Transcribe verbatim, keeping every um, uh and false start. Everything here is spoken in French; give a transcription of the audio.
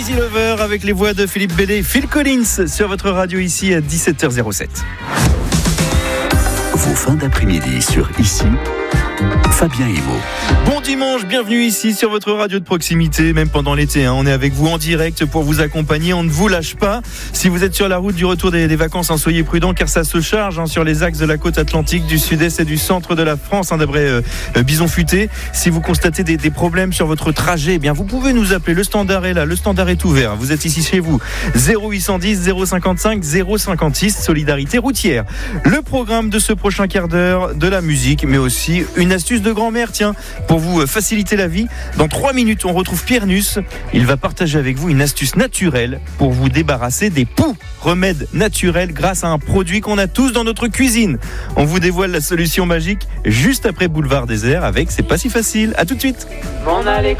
Crazy Lover avec les voix de Philippe Bellet et Phil Collins sur votre radio ici à dix-sept heures zéro sept. Vos fins d'après-midi sur Ici, Fabien Emo. Bon dimanche, bienvenue ici sur votre radio de proximité, même pendant l'été. Hein, on est avec vous en direct pour vous accompagner, on ne vous lâche pas. Si vous êtes sur la route du retour des, des vacances, hein, soyez prudents car ça se charge hein, sur les axes de la côte atlantique, du sud-est et du centre de la France, hein, d'après euh, Bison Futé. Si vous constatez des, des problèmes sur votre trajet, eh bien vous pouvez nous appeler. Le standard est là, le standard est ouvert. Vous êtes ici chez vous. zéro huit cent dix zéro cinquante-cinq zéro cinquante-six, Solidarité routière. Le programme de ce prochain quart d'heure, de la musique, mais aussi une astuce de grand-mère, tiens, pour vous faciliter la vie. Dans trois minutes, on retrouve Pierre Nuss. Il va partager avec vous une astuce naturelle pour vous débarrasser des poux. Remède naturel grâce à un produit qu'on a tous dans notre cuisine. On vous dévoile la solution magique juste après Boulevard Désert avec C'est pas si facile. À tout de suite. M'en aller